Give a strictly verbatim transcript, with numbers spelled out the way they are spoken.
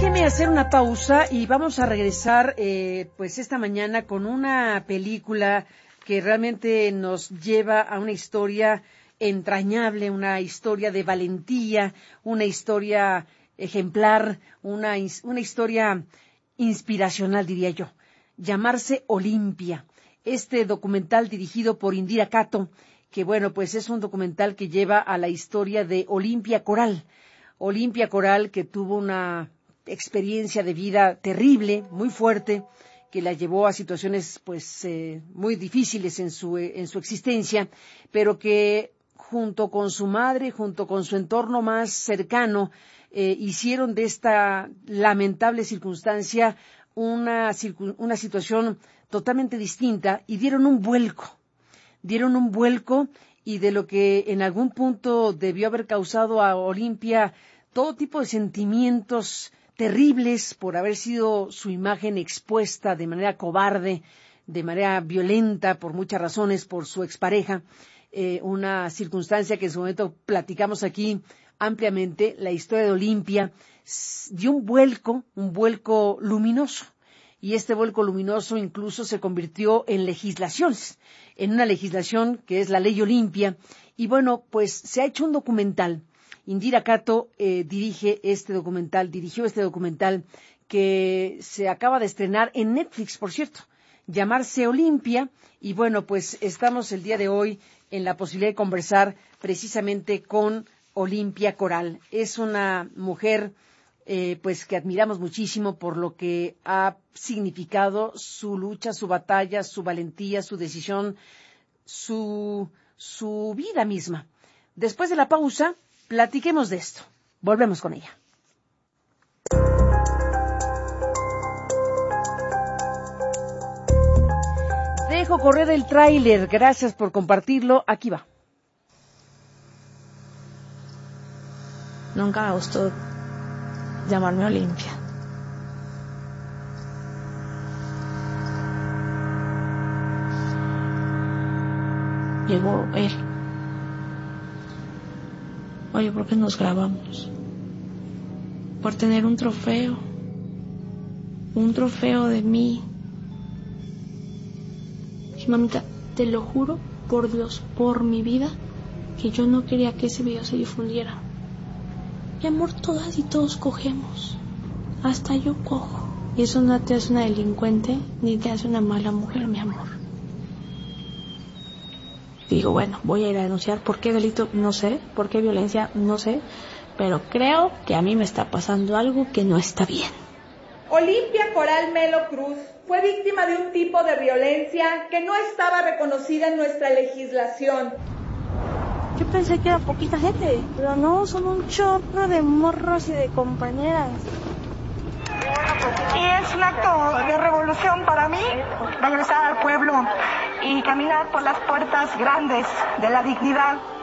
Déjeme hacer una pausa y vamos a regresar eh, pues esta mañana con una película que realmente nos lleva a una historia entrañable, una historia de valentía, una historia ejemplar, una, una historia inspiracional, diría yo. Llamarse Olimpia. Este documental dirigido por Indira Cato, que bueno, pues es un documental que lleva a la historia de Olimpia Coral. Olimpia Coral, que tuvo una experiencia de vida terrible, muy fuerte, que la llevó a situaciones pues eh, muy difíciles en su en su existencia, pero que junto con su madre, junto con su entorno más cercano, eh, hicieron de esta lamentable circunstancia una una situación totalmente distinta y dieron un vuelco, dieron un vuelco y de lo que en algún punto debió haber causado a Olimpia todo tipo de sentimientos terribles por haber sido su imagen expuesta de manera cobarde, de manera violenta, por muchas razones, por su expareja, eh, una circunstancia que en su momento platicamos aquí ampliamente. La historia de Olimpia dio un vuelco, un vuelco luminoso, y este vuelco luminoso incluso se convirtió en legislaciones, en una legislación que es la Ley Olimpia, y bueno, pues se ha hecho un documental. Indira Cato eh, dirige este documental, dirigió este documental que se acaba de estrenar en Netflix, por cierto, llamarse Olimpia, y bueno, pues estamos el día de hoy en la posibilidad de conversar precisamente con Olimpia Coral. Es una mujer eh, pues que admiramos muchísimo por lo que ha significado su lucha, su batalla, su valentía, su decisión, su, su vida misma. Después de la pausa, platiquemos de esto. Volvemos con ella. Dejo correr el tráiler. Gracias por compartirlo. Aquí va. Nunca me gustó llamarme Olimpia. Llegó él. Oye, ¿por qué nos grabamos? Por tener un trofeo. Un trofeo de mí. Y mamita, te lo juro por Dios, por mi vida, que yo no quería que ese video se difundiera. Mi amor, todas y todos cogemos. Hasta yo cojo. Y eso no te hace una delincuente ni te hace una mala mujer, mi amor. Digo, bueno, voy a ir a denunciar. ¿Por qué delito? No sé. ¿Por qué violencia? No sé. Pero creo que a mí me está pasando algo que no está bien. Olimpia Coral Melo Cruz fue víctima de un tipo de violencia que no estaba reconocida en nuestra legislación. Yo pensé que era poquita gente, pero no, son un chorro de morros y de compañeras. Y es un acto de revolución para mí, regresar al pueblo y caminar por las puertas grandes de la dignidad